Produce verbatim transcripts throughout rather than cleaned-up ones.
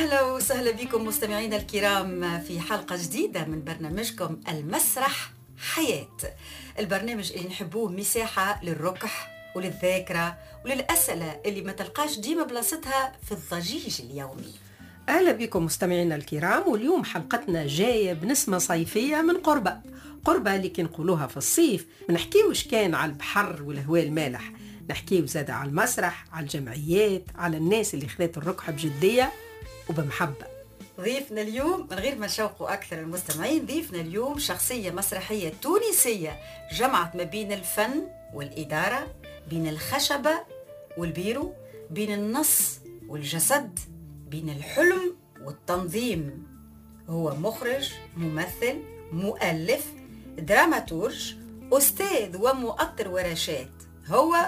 أهلا وسهلا بكم مستمعينا الكرام في حلقة جديدة من برنامجكم المسرح حياة. البرنامج اللي نحبوه مساحة للركح وللذاكرة وللأسئلة اللي ما تلقاش ديما بلاصتها في الضجيج اليومي. أهلا بكم مستمعينا الكرام، واليوم حلقتنا جاية بنسمة صيفية من قربة قربة اللي كنقولوها في الصيف. ما نحكيوش كان على البحر والهواء المالح، نحكيو زادة على المسرح، على الجمعيات، على الناس اللي خذت الركح بجدية وبمحبة. ضيفنا اليوم من غير ما نشوقوا أكثر المستمعين، ضيفنا اليوم شخصية مسرحية تونسية جمعت ما بين الفن والإدارة، بين الخشبة والبيرو، بين النص والجسد، بين الحلم والتنظيم. هو مخرج، ممثل، مؤلف، دراماتورج، أستاذ ومؤطر ورشات. هو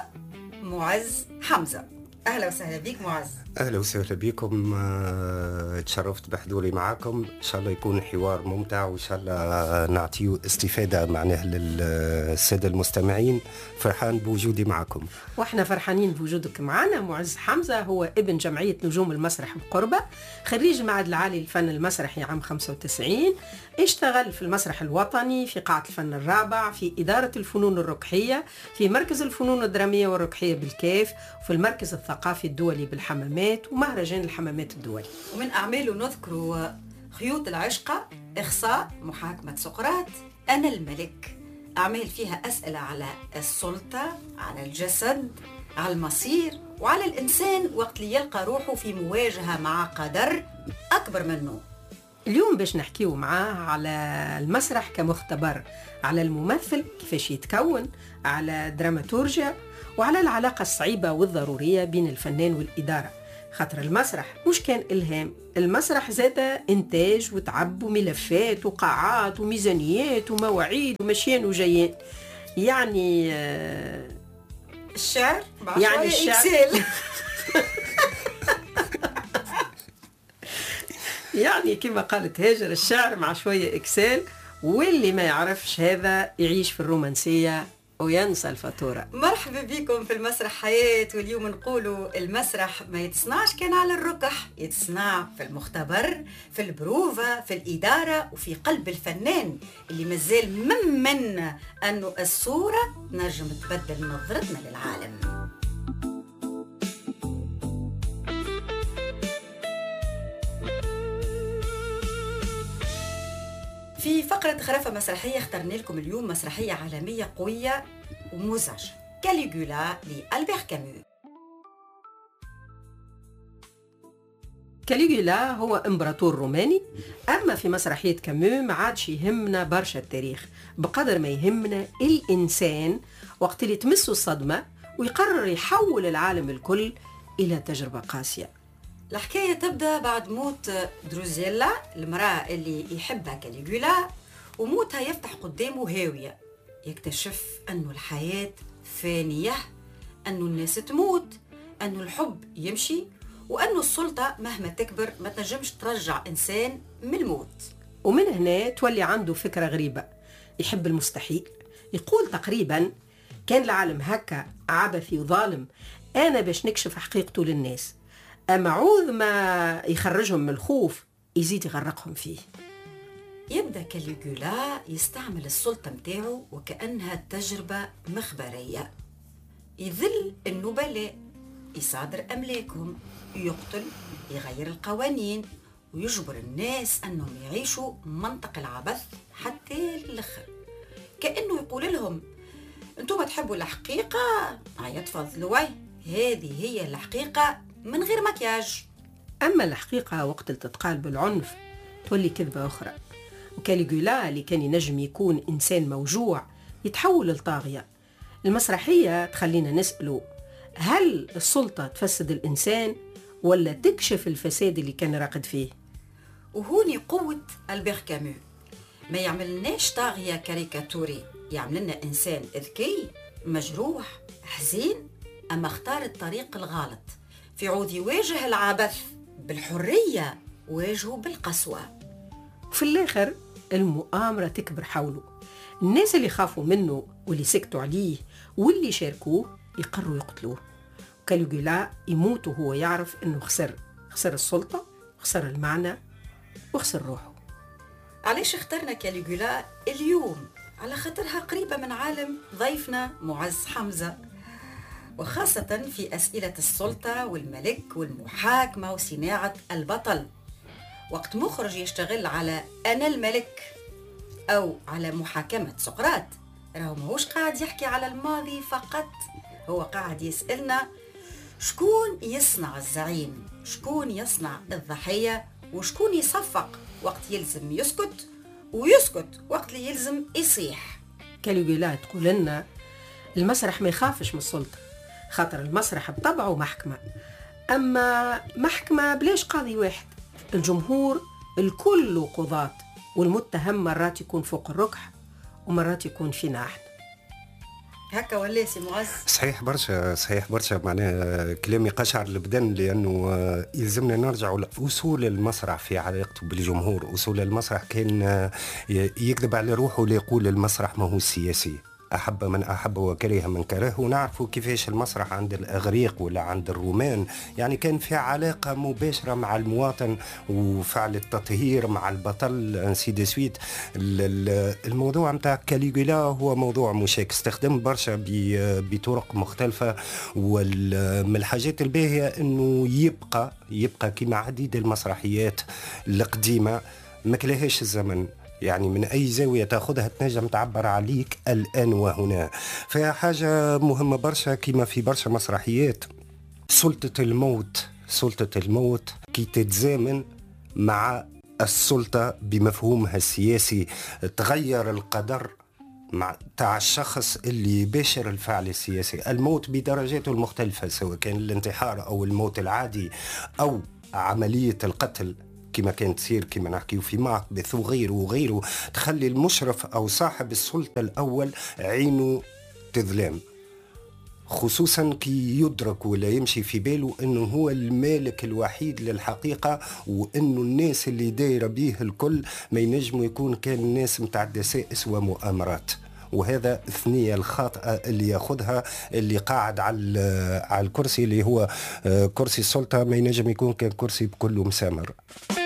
معز حمزة. أهلا وسهلا بك معز. أهلا وسهلا بكم، أه تشرفت بحضوري معكم. إن شاء الله يكون حوار ممتع، وإن شاء الله نعطيه استفادة معناه للسادة المستمعين. فرحان بوجودي معكم. وإحنا فرحانين بوجودك معنا. معز حمزة هو ابن جمعية نجوم المسرح بقربة، خريج المعهد العالي للفن المسرحي عام خمسة وتسعين، اشتغل في المسرح الوطني، في قاعة الفن الرابع، في إدارة الفنون الركحية، في مركز الفنون الدرامية والركحية بالكيف، وفي المركز الثقافي الدولي بالحمامات ومهرجان الحمامات الدولي. ومن أعماله نذكر خيوط العشقة، إخصاء، محاكمة سقراط، أنا الملك. أعمال فيها أسئلة على السلطة، على الجسد، على المصير، وعلى الإنسان وقت اللي يلقى روحه في مواجهة مع قدر أكبر منه. اليوم باش نحكيو معاه على المسرح كمختبر، على الممثل كيفاش يتكون، على دراماتورجيا، وعلى العلاقة الصعيبة والضرورية بين الفنان والإدارة. خاطر المسرح مش كان إلهام، المسرح زاد إنتاج وتعب وملفات وقاعات وميزانيات ومواعيد ومشيان وجيان. يعني آه الشعر يعني الشعر يعني كما قالت هاجر، الشعر مع شوية إكسال، واللي ما يعرفش هذا يعيش في الرومانسية وينسى الفاتورة. مرحبا بكم في المسرح حياة. واليوم نقولوا المسرح ما يتصنعش كان على الركح، يتصنع في المختبر، في البروفة، في الإدارة، وفي قلب الفنان اللي مازال ممن أنه الصورة نجم تبدل نظرتنا للعالم. في فقرة خرافة مسرحية اخترنا لكم اليوم مسرحية عالمية قوية ومزعجة، كاليغولا لألبير كامو. كاليغولا هو امبراطور روماني، أما في مسرحية كامو ما عادش يهمنا برشا التاريخ بقدر ما يهمنا الإنسان وقت اللي تمسه الصدمة ويقرر يحول العالم الكل إلى تجربة قاسية. الحكاية تبدأ بعد موت دروزيلا، المرأة اللي يحبها كاليغولا، وموتها يفتح قدامه هاوية. يكتشف أنه الحياة فانية، أنه الناس تموت، أنه الحب يمشي، وأنه السلطة مهما تكبر ما تنجمش ترجع إنسان من الموت. ومن هنا تولي عنده فكرة غريبة، يحب المستحيل. يقول تقريبا كان العالم هكا عبثي وظالم، أنا باش نكشف حقيقته للناس، أما عوض ما يخرجهم من الخوف يزيد يغرقهم فيه. يبدأ كاليغولا يستعمل السلطة متاعه وكأنها تجربة مخبرية، يذل النبلاء، يصادر أملاكهم، يقتل، يغير القوانين، ويجبر الناس أنهم يعيشوا منطق العبث حتى للآخر. كأنه يقول لهم أنتم تحبوا الحقيقة؟ هيا تفضلوا، هذه هي الحقيقة من غير مكياج. أما الحقيقة وقت تتقال بالعنف تولي كذبة أخرى. وكاليغولا اللي كان ينجم يكون إنسان موجوع يتحول لطاغية. المسرحية تخلينا نسأله، هل السلطة تفسد الإنسان ولا تكشف الفساد اللي كان راقد فيه؟ وهوني قوة ألبير كامو، ما يعملناش طاغية كاريكاتوري، يعملنا إنسان ذكي مجروح حزين، أما اختار الطريق الغلط في عوض يواجه العبث بالحرية واجهه بالقسوة. وفي الآخر المؤامرة تكبر حوله، الناس اللي خافوا منه واللي سكتوا عليه واللي شاركوه يقرروا يقتلوه. كاليغولا يموت وهو يعرف انه خسر خسر السلطة، خسر المعنى وخسر روحه. علاش اخترنا كاليغولا اليوم؟ على خاطرها قريبة من عالم ضيفنا معز حمزة، وخاصة في أسئلة السلطة والملك والمحاكمة وصناعة البطل. وقت مخرج يشتغل على أنا الملك أو على محاكمة سقراط، راهو ماهوش قاعد يحكي على الماضي فقط، هو قاعد يسألنا شكون يصنع الزعيم، شكون يصنع الضحية، وشكون يصفق وقت يلزم يسكت ويسكت وقت اللي يلزم يصيح. كاليغولا تقول لنا المسرح ما يخافش من السلطة، خاطر المسرح بطبعه محكمة، أما محكمة بلاش قاضي واحد، الجمهور الكل قضاة، والمتهم مرات يكون فوق الركح ومرات يكون فينا احنا. هكا ولا سي معز؟ صحيح برشا، صحيح برشا، معناها كلامي قشعر البدن، لانه يلزمنا نرجعوا لاصول المسرح في علاقته بالجمهور. اصول المسرح كان يكذب على روحه ليقول المسرح ما هو سياسي، أحب من أحب وكره من كره. ونعرفوا كيفاش المسرح عند الأغريق ولا عند الرومان يعني كان في علاقة مباشرة مع المواطن وفعل التطهير مع البطل انسي دي سويت. الموضوع متاع كاليغولا هو موضوع مشاك، استخدم برشا بطرق مختلفة، ومن الحاجات الباهية أنه يبقى يبقى كما عديد المسرحيات القديمة ما كلهاش الزمن، يعني من أي زاوية تأخذها تنجم تعبر عليك الآن وهنا. فيها حاجة مهمة برشا كما في برشا مسرحيات، سلطة الموت، سلطة الموت كي تتزامن مع السلطة بمفهومها السياسي. تغير القدر مع تاع الشخص اللي يباشر الفعل السياسي. الموت بدرجاته المختلفة، سواء كان الانتحار أو الموت العادي أو عملية القتل كما كانت تصير كما نحكيو في معكبث وغيره وغيره، تخلي المشرف أو صاحب السلطة الأول عينه تظلم، خصوصا كي يدرك ولا يمشي في باله أنه هو المالك الوحيد للحقيقة، وأنه الناس اللي دايرة به الكل ما ينجموا يكون كان الناس متاع دسائس ومؤامرات. وهذا الثنية الخاطئة اللي ياخذها اللي قاعد على على الكرسي اللي هو كرسي السلطة، ما ينجم يكون كان كرسي بكله مسامر.